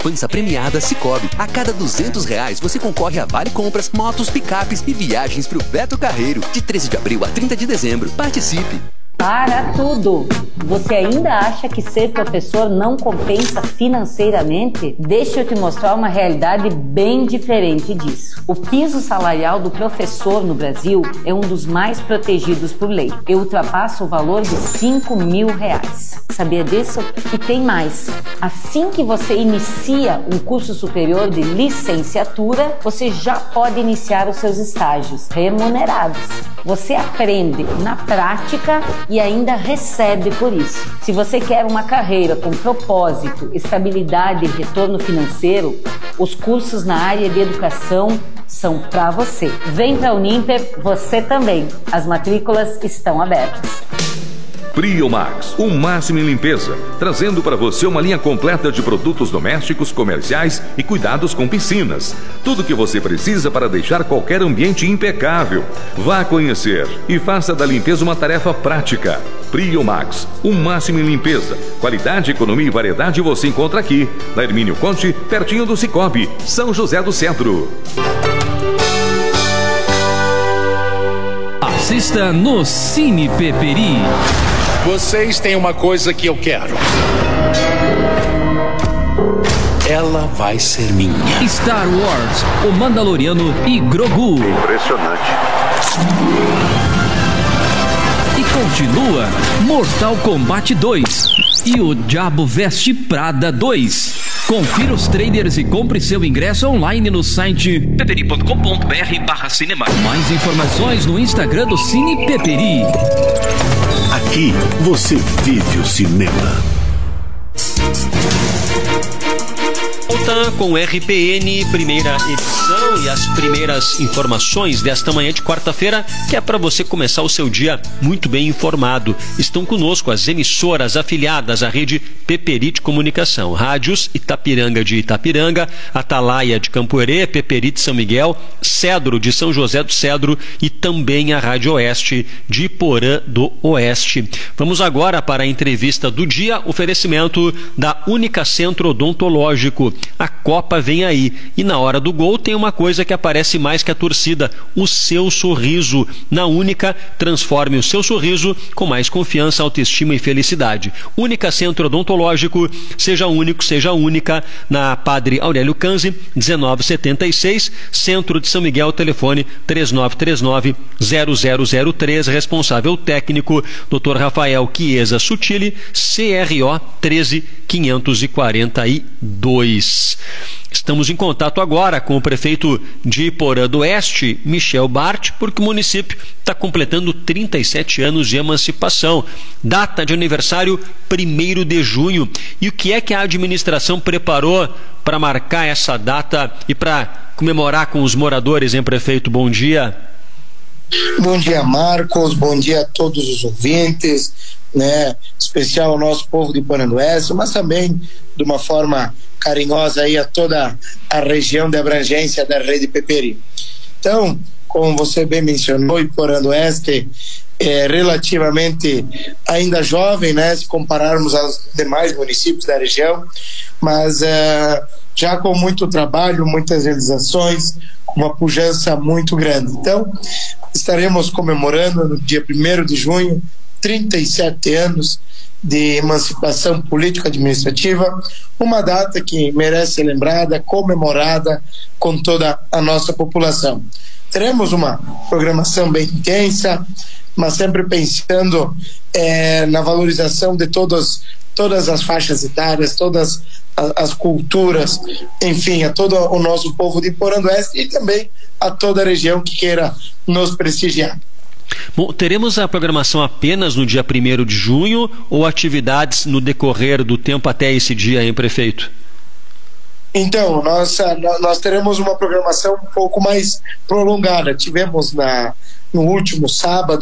Poupança premiada Sicoob. A cada R$200 você concorre a vale compras, motos, picapes e viagens pro Beto Carreiro. De 13 de abril a 30 de dezembro. Participe! Para tudo! Você ainda acha que ser professor não compensa financeiramente? Deixa eu te mostrar uma realidade bem diferente disso. O piso salarial do professor no Brasil é um dos mais protegidos por lei. E ultrapassa o valor de R$5.000. Sabia disso? E tem mais. Assim que você inicia um curso superior de licenciatura, você já pode iniciar os seus estágios remunerados. Você aprende na prática e ainda recebe por isso. Se você quer uma carreira com propósito, estabilidade e retorno financeiro, os cursos na área de educação são para você. Vem para a Uninter, você também. As matrículas estão abertas. Priomax, o máximo em limpeza, trazendo para você uma linha completa de produtos domésticos, comerciais e cuidados com piscinas. Tudo o que você precisa para deixar qualquer ambiente impecável. Vá conhecer e faça da limpeza uma tarefa prática. Priomax, o máximo em limpeza. Qualidade, economia e variedade você encontra aqui. Na Hermínio Conte, pertinho do Sicoob, São José do Centro. Assista no Cine Peperi. Vocês têm uma coisa que eu quero. Ela vai ser minha. Star Wars, O Mandaloriano e Grogu. Impressionante. E continua Mortal Kombat 2 e O Diabo Veste Prada 2. Confira os trailers e compre seu ingresso online no site peperi.com.br/cinema. Mais informações no Instagram do Cine Peperi. Aqui você vive o cinema. Volta com o RPN, primeira edição, e as primeiras informações desta manhã de quarta-feira, que é para você começar o seu dia muito bem informado. Estão conosco as emissoras afiliadas à rede Peperi de Comunicação, rádios Itapiranga de Itapiranga, Atalaia de Campoerê, Peperi de São Miguel, Cedro de São José do Cedro e também a Rádio Oeste de Porã do Oeste. Vamos agora para a entrevista do dia, oferecimento da Única Centro Odontológico. A Copa vem aí e na hora do gol tem uma coisa que aparece mais que a torcida: o seu sorriso. Na Única, transforme o seu sorriso com mais confiança, autoestima e felicidade. Única Centro Odontológico, seja único, seja única, na Padre Aurélio Canzi, 1976, Centro de São Miguel, telefone 3939-0003, responsável técnico, Dr. Rafael Chiesa Sutili, CRO 13542. Estamos em contato agora com o prefeito de Porã do Oeste, Michel Bart, porque o município está completando 37 anos de emancipação. Data de aniversário 1º de junho. E o que é que a administração preparou para marcar essa data e para comemorar com os moradores, hein, prefeito? Bom dia. Bom dia, Marcos. Bom dia a todos os ouvintes, né? Especial ao nosso povo de Porã do Oeste, mas também de uma forma carinhosa aí a toda a região de abrangência da rede Peperi. Então, como você bem mencionou, Porã do Oeste é relativamente ainda jovem, né, se compararmos aos demais municípios da região, mas já com muito trabalho, muitas realizações, com uma pujança muito grande. Então, estaremos comemorando no dia 1º de junho 37 anos de emancipação política administrativa, uma data que merece ser lembrada, comemorada com toda a nossa população. Teremos uma programação bem intensa, mas sempre pensando na valorização de todas as faixas etárias, todas as culturas, enfim, a todo o nosso povo de Porã do Oeste e também a toda a região que queira nos prestigiar. Bom, teremos a programação apenas no dia 1º de junho ou atividades no decorrer do tempo até esse dia, hein, prefeito? Então, nós teremos uma programação um pouco mais prolongada. Tivemos no último sábado